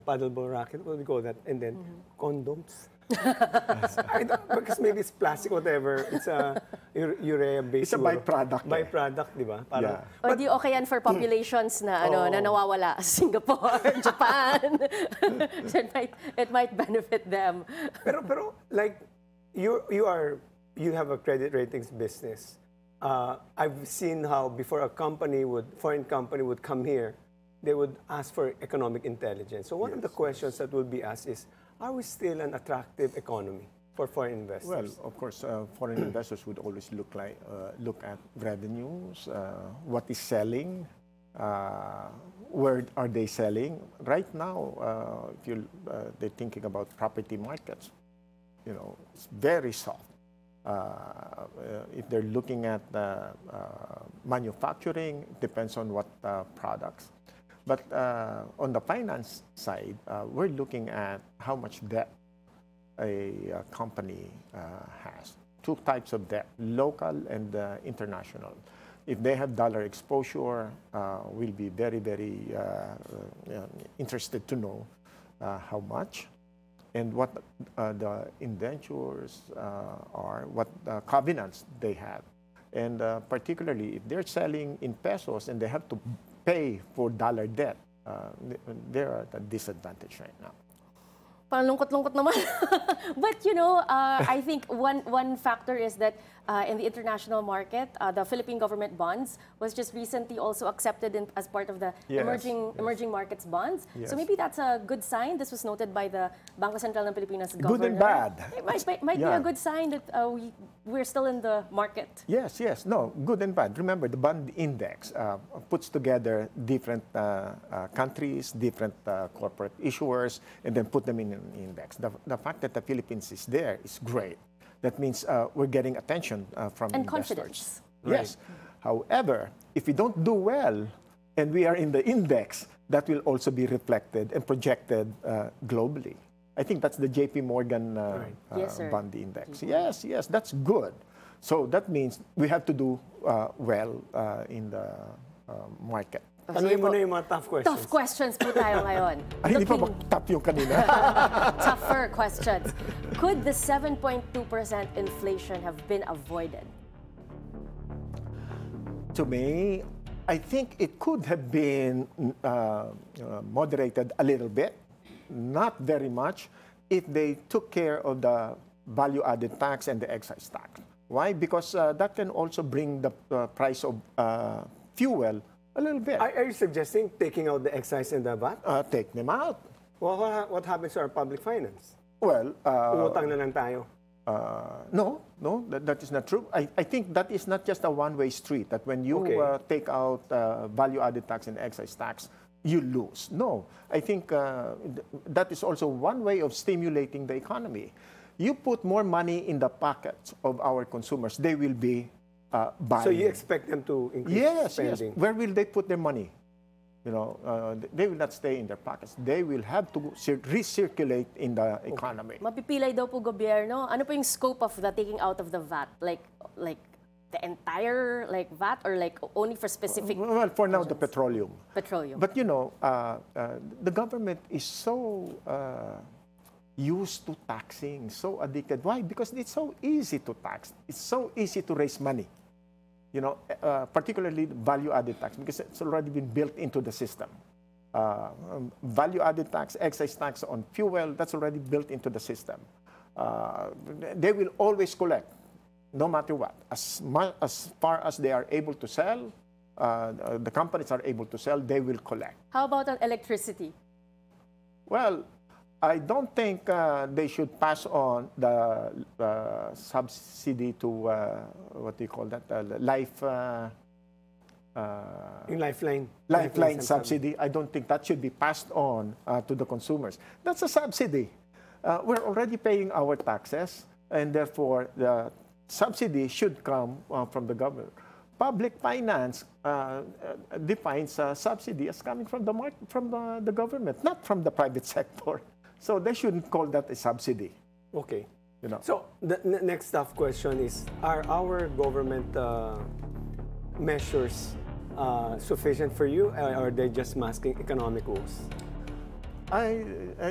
paddleball racket, what do we call that? And then condoms. Because maybe it's plastic, whatever. It's a urea-based. It's a byproduct. Byproduct, di ba? Parang, Yeah. O di okay yan for populations na na nawawala. Singapore, Japan. So it might benefit them. pero like you have a credit ratings business. I've seen how before foreign company would come here, they would ask for economic intelligence. So one of the questions that will be asked is, are we still an attractive economy for foreign investors? Well, of course, foreign investors would always look at revenues, what is selling, where are they selling. Right now, if they're thinking about property markets, it's very soft. If they're looking at manufacturing, it depends on what products. But on the finance side, we're looking at how much debt a company has. Two types of debt, local and international. If they have dollar exposure, we'll be very, very interested to know how much and what the indentures are, what covenants they have. And particularly if they're selling in pesos and they have to pay for dollar debt, they're at a disadvantage right now. Parang lungkot-lungkot naman. But I think one factor is that in the international market, the Philippine government bonds was just recently also accepted as part of the emerging markets bonds. Yes. So maybe that's a good sign. This was noted by the Bangko Sentral ng Pilipinas governor. Good and bad. It might be a good sign that we're still in the market. Yes. No, good and bad. Remember, the bond index puts together different countries, different corporate issuers, and then put them in an index. The fact that the Philippines is there is great. That means we're getting attention from And investors. confidence. Yes. However, if we don't do well and we are in the index, that will also be reflected and projected globally. I think that's the JP Morgan Yes, sir. bond index. Yes, that's good. So that means we have to do well in the market. Tanungin mo na yung mga tough questions. Tough questions po tayo ngayon. Ay, hindi pa top yung kanina. Tougher questions. Could the 7.2% inflation have been avoided? To me, I think it could have been moderated a little bit, not very much, if they took care of the value-added tax and the excise tax. Why? Because that can also bring the price of fuel a little bit. Are you suggesting taking out the excise and the VAT? Take them out. Well, what happens to our public finance? Well, Umutang na lang tayo. no, that is not true. I think that is not just a one-way street, that when you take out value-added tax and excise tax, you lose. No, I think that is also one way of stimulating the economy. You put more money in the pockets of our consumers, they will be buying. So you expect them to increase spending? Yes. Where will they put their money? They will not stay in their pockets. They will have to recirculate in the economy. Mapipilay daw po gobyerno. Ano po yung scope of the taking out of the VAT? Like the entire VAT or only for specific? Well, for now, the petroleum. Petroleum. But the government is so used to taxing, so addicted. Why? Because it's so easy to tax. It's so easy to raise money. Particularly value-added tax, because it's already been built into the system. Value-added tax, excise tax on fuel, that's already built into the system. They will always collect, no matter what. As far as they are able to sell, the companies are able to sell, they will collect. How about on electricity? Well, I don't think they should pass on the subsidy to, what do you call that, In lifeline. Lifeline subsidy. I don't think that should be passed on to the consumers. That's a subsidy. We're already paying our taxes, and therefore the subsidy should come from the government. Public finance defines subsidy as coming from the market, from the government, not from the private sector. So they shouldn't call that a subsidy. Okay. So the next tough question is, are our government measures sufficient for you, or are they just masking economic woes? I